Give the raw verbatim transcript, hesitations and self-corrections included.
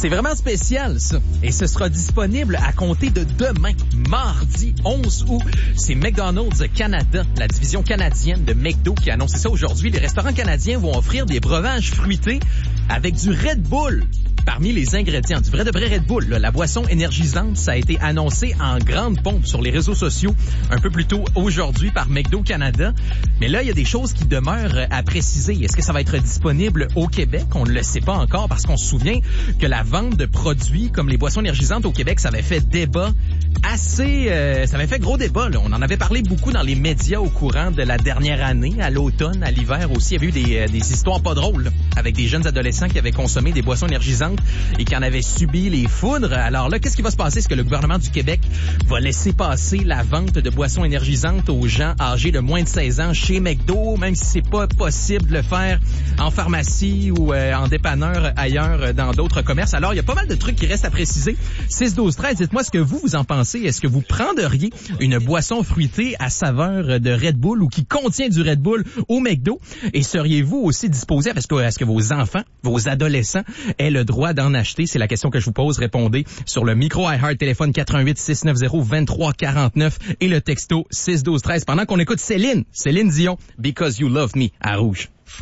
C'est vraiment spécial, ça. Et ce sera disponible à compter de demain, mardi onze août. C'est McDonald's Canada, la division canadienne de McDo, qui a annoncé ça aujourd'hui. Les restaurants canadiens vont offrir des breuvages fruités avec du Red Bull parmi les ingrédients. Du vrai de vrai Red Bull, là. La boisson énergisante, ça a été annoncé en grande pompe sur les réseaux sociaux un peu plus tôt aujourd'hui par McDo Canada. Mais là, il y a des choses qui demeurent à préciser. Est-ce que ça va être disponible au Québec? On ne le sait pas encore parce qu'on se souvient que la vente de produits comme les boissons énergisantes au Québec, ça avait fait débat assez... Euh, ça avait fait gros débat, là. On en avait parlé beaucoup dans les médias au courant de la dernière année, à l'automne, à l'hiver aussi. Il y avait eu des, euh, des histoires pas drôles, là, avec des jeunes adolescents qui avaient consommé des boissons énergisantes et qui en avaient subi les foudres. Alors là, qu'est-ce qui va se passer? Est-ce que le gouvernement du Québec va laisser passer la vente de boissons énergisantes aux gens âgés de moins de seize ans chez McDo, même si c'est pas possible de le faire en pharmacie ou euh, en dépanneur ailleurs dans d'autres commerces? Alors, il y a pas mal de trucs qui restent à préciser. six douze treize, dites-moi ce que vous, vous en pensez. Est-ce que vous prendriez une boisson fruitée à saveur de Red Bull ou qui contient du Red Bull au McDo? Et seriez-vous aussi disposé à ce que, à ce que vos enfants, vos adolescents aient le droit d'en acheter? C'est la question que je vous pose. Répondez sur le micro iHeart, téléphone quatre un huit, six neuf zéro, deux trois quatre neuf et le texto six douze treize. Pendant qu'on écoute Céline, Céline Dion, Because You Love Me à Rouge.